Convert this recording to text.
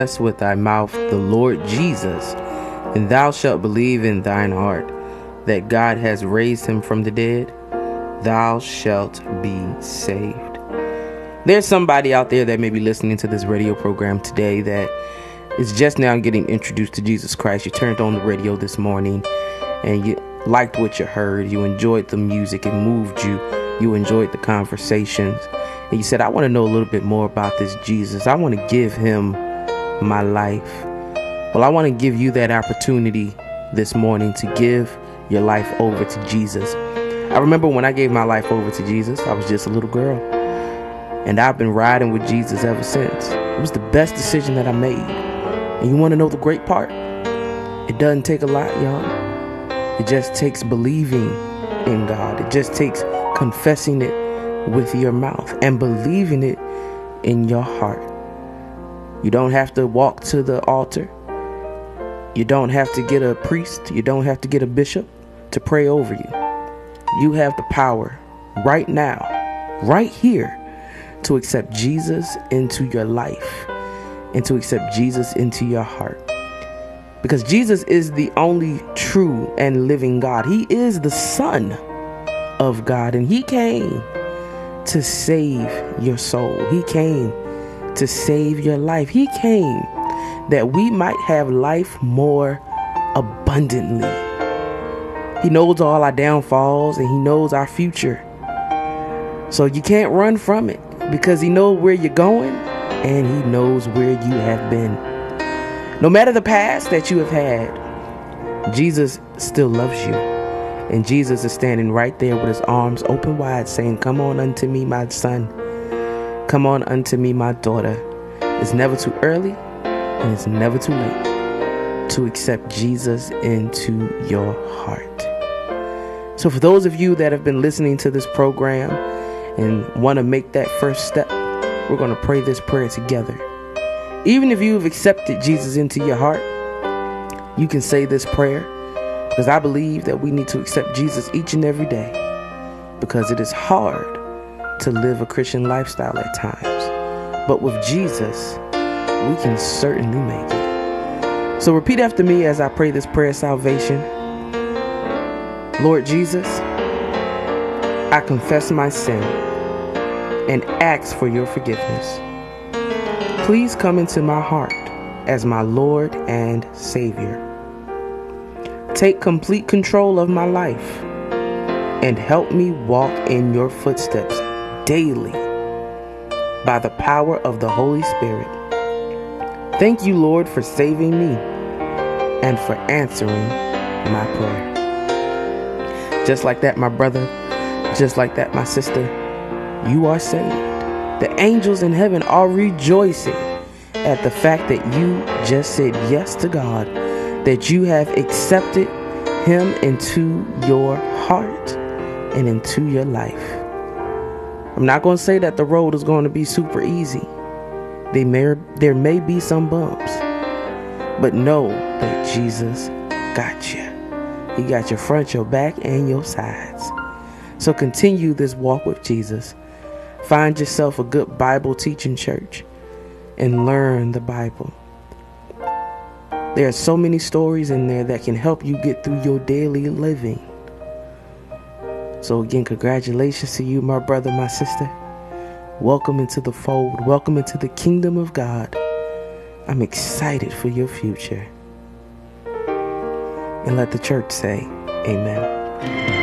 confess with thy mouth the Lord Jesus, and thou shalt believe in thine heart that God has raised him from the dead, thou shalt be saved. There's somebody out there that may be listening to this radio program today that is just now getting introduced to Jesus Christ. You turned on the radio this morning and you liked what you heard. You enjoyed the music. It moved you. You enjoyed the conversations. And you said, I want to know a little bit more about this Jesus. I want to give him my life. Well, I want to give you that opportunity this morning to give your life over to Jesus. I remember when I gave my life over to Jesus, I was just a little girl. And I've been riding with Jesus ever since. It was the best decision that I made. And you want to know the great part? It doesn't take a lot, y'all. It just takes believing in God. It just takes confessing it with your mouth and believing it in your heart. You don't have to walk to the altar. You don't have to get a priest. You don't have to get a bishop to pray over you. You have the power right now, right here, to accept Jesus into your life and to accept Jesus into your heart. Because Jesus is the only true and living God. He is the Son of God, and he came to save your soul. He came to save your life. He came that we might have life more abundantly. He knows all our downfalls and he knows our future. So you can't run from it because he knows where you're going and he knows where you have been. No matter the past that you have had, Jesus still loves you. And Jesus is standing right there with his arms open wide saying, come on unto me, my son. Come on unto me, my daughter. It's never too early and it's never too late to accept Jesus into your heart. So for those of you that have been listening to this program and want to make that first step, we're going to pray this prayer together. Even if you've accepted Jesus into your heart, you can say this prayer, because I believe that we need to accept Jesus each and every day, because it is hard to live a Christian lifestyle at times. But with Jesus, we can certainly make it. So repeat after me as I pray this prayer of salvation. Lord Jesus, I confess my sin and ask for your forgiveness. Please come into my heart as my Lord and Savior. Take complete control of my life and help me walk in your footsteps daily by the power of the Holy Spirit. Thank you, Lord, for saving me and for answering my prayer. Just like that, my brother, just like that, my sister, you are saved. The angels in heaven are rejoicing at the fact that you just said yes to God, that you have accepted him into your heart and into your life. I'm not going to say that the road is going to be super easy. There may be some bumps, but know that Jesus got you. He got your front, your back, and your sides. So continue this walk with Jesus. Find yourself a good Bible teaching church and learn the Bible. There are so many stories in there that can help you get through your daily living. So again, congratulations to you, my brother, my sister. Welcome into the fold. Welcome into the kingdom of God. I'm excited for your future. And let the church say, amen.